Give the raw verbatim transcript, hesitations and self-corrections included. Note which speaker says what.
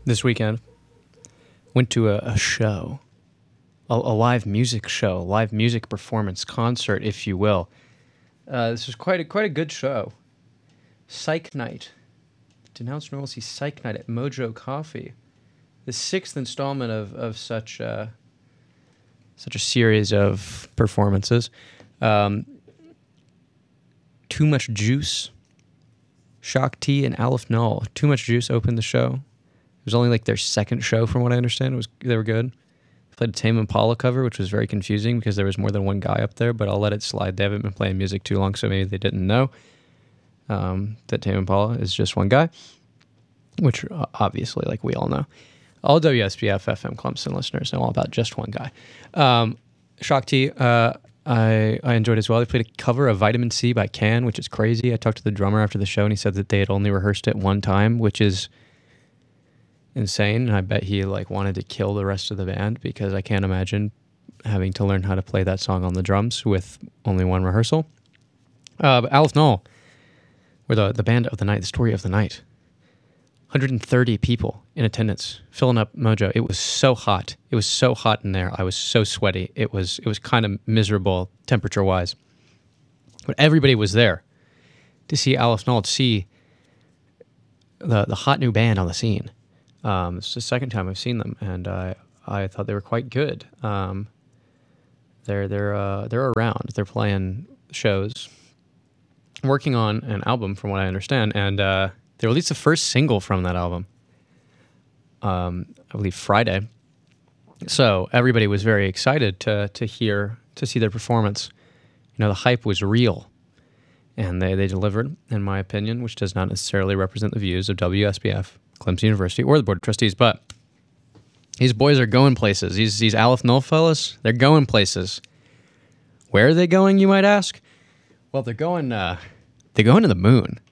Speaker 1: this weekend. Went to a, a show, a, a live music show, live music performance, concert, if you will. Uh, this was quite a, quite a good show. Psych Night. Denounced Normalcy Psych Night at Mojo Coffee. The sixth installment of, of such, uh, such a series of performances. Um, Too Much Juice, Shock T, and Aleph Null. Too Much Juice opened the show. It was only like their second show, from what I understand. It was they were good. They played a Tame Impala cover, which was very confusing because there was more than one guy up there, but I'll let it slide. They haven't been playing music too long, so maybe they didn't know um, that Tame Impala is just one guy, which uh, obviously, like we all know. All W S B F F M Clemson listeners know all about just one guy. Um, Shock T, uh, I, I enjoyed as well. They played a cover of Vitamin C by Can, which is crazy. I talked to the drummer after the show, and he said that they had only rehearsed it one time, which is insane. And I bet he like wanted to kill the rest of the band because I can't imagine having to learn how to play that song on the drums with only one rehearsal. Uh, but Aleph Null were the, the band of the night, the story of the night. one hundred thirty people in attendance, filling up Mojo. It was so hot. It was so hot in there. I was so sweaty. It was it was kind of miserable temperature-wise. But everybody was there to see Aleph Null, to see the the hot new band on the scene. Um, it's the second time I've seen them, and I I thought they were quite good. Um, they're they're uh, they're around. They're playing shows, working on an album, from what I understand, and. Uh, They released the first single from that album, um, I believe Friday. So everybody was very excited to to hear, to see their performance. You know, the hype was real, and they, they delivered, in my opinion, which does not necessarily represent the views of W S B F, Clemson University, or the Board of Trustees. But these boys are going places. These these Aleph Null fellas, they're going places. Where are they going, you might ask? Well, they're going uh, they're going to the moon.